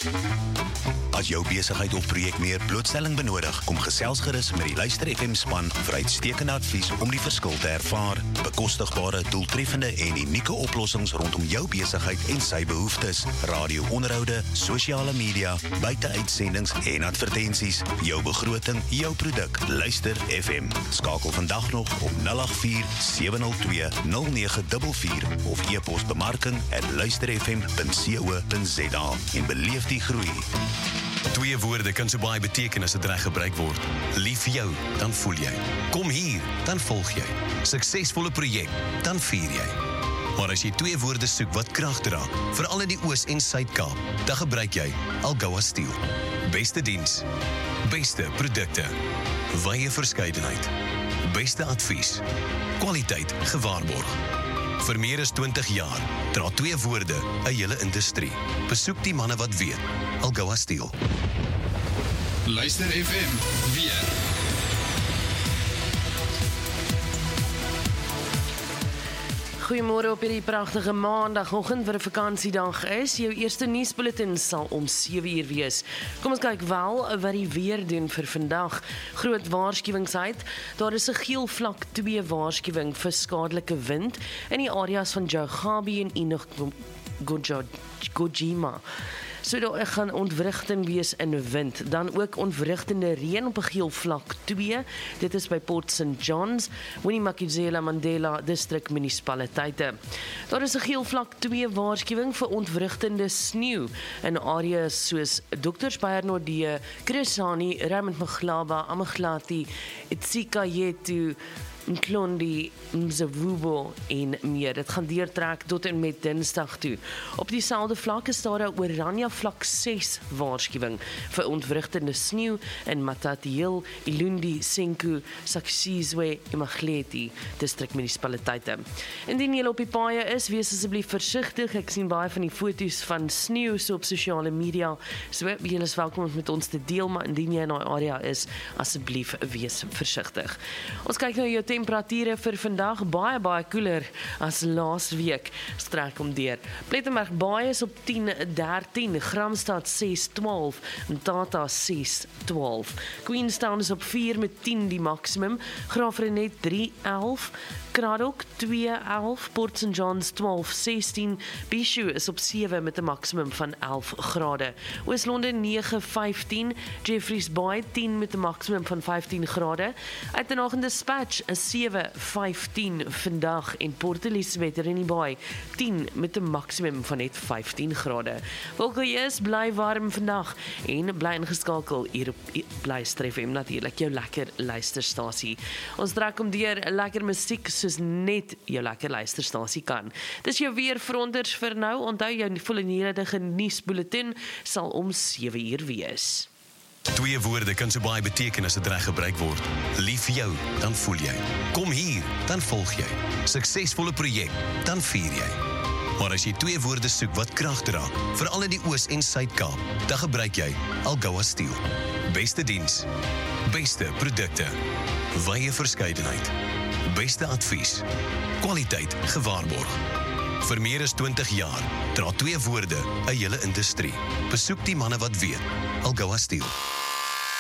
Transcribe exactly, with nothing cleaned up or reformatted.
As jou besigheid of projek meer blootstelling benodig, kom gesels gerus met die Luister F M span vir uitstekende advies om die verskil te ervaar. Bekostigbare, doeltreffende en unieke oplossings rondom jou besigheid en sy behoeftes. Radio-onderhoude, sosiale media, buiteuitsendings en advertensies. Jou begroting, jou produk. Luister F M. Skakel vandag nog op nul agt vier sewe nul twee nul nege vier vier of e-pos bemarking at luisterfm punt co punt za en beleef die groei. Twee woorde kan so baie beteken as dit reg gebruik word. Lief jou, dan voel jy. Kom hier, dan volg jy. Suksesvolle projek, dan vier jy. Maar as jy twee woorde soek wat krag dra, veral in die Oos- en Suid-Kaap, dan gebruik jy Algoa Steel. Beste diens, beste produkte, wye verskeidenheid, beste advies, kwaliteit gewaarborg. Vir meer as twintig jaar dra twee woorde 'n hele industrie. Besoek die manne wat weet. Algoa Steel. Luister F M, weer. Goeiemôre op hierdie pragtige maandagoggend vir 'n vakansiedag is. Jou eerste nuusbulletin sal om sewe uur wees. Kom ons kyk wel wat die weer doen vir vandag. Groot waarskuwings uit. Daar is 'n geel vlak twee waarskuwing vir skadelike wind in die areas van Jogabi en Inogojima. So daar gaan ontwrigting wees in wind, dan ook ontwrigtende reën op 'n geel vlak twee. Dit is by Port Saint John's, Winnie-Makuzela Mandela District munisipaliteite. Daar is 'n geel vlak twee waarskuwing vir ontwrigtende sneeu in areas soos Doktersbaai-Nordee, Chris Hani, Raymond Maglaba, Amaglati, Itsikayethu, Mklondi, Mzavubo en meer. Dit gaan deurtrek tot en met Dinsdag toe. Op dieselfde vlak is daar 'n oranje vlak ses waarskuwing vir ontwrigtende sneeu in Matatiel, Ilundi, Senku, Saksizwe en Magleti distrikmunisipaliteite. Indien jy op die paaie is, wees asseblief versigtig. Ek sien baie van die foto's van sneeu so op sosiale media. So jy is welkom om met ons te deel, maar indien jy in daai area is, asseblief wees versigtig. Ons kyk nou jou temperature vir vandag, baie baie koeler as laas week, strek om deur. Plettenberg Baai is op tien dertien, Gramstad ses twaalf, Mthatha ses twaalf. Queenstown is op vier met tien die maksimum, Graafrenet drie elf, Kraddock twee elf, Port Saint John's twaalf sestien, Bishu is op sewe met 'n maksimum van elf grade. Oos-London nege vyftien, Jeffreys Bay tien met 'n maksimum van vyftien grade. Uitenhaag en Dispatch is sewe vyftien vandag en Port Elizabeth in die Bay tien met 'n maksimum van net vyftien grade. Wolkieus bly warm vandag en bly ingeskakel hier op Luister F M, natuurlik jou lekker luisterstasie. Ons trek om deur lekker musiek soos net jou lekker luisterstasie kan. Dis jou weerfronters vir nou. Onthou jou volledige nuusbulletin sal om sewe uur wees. Twee woorde kan so baie beteken as dit reg gebruik word. Lief jou, dan voel jy. Kom hier, dan volg jy. Suksesvolle projek, dan vier jy. Maar as jy twee woorde soek wat krag dra, veral in die Oos- en Suid-Kaap, dan gebruik jy Algoa Steel. Beste diens, beste produkte, wye verskeidenheid, beste advies, kwaliteit gewaarborg. Vir meer as twintig jaar dra twee woorde 'n hele industrie. Besoek die manne wat weet. Algoa Steel.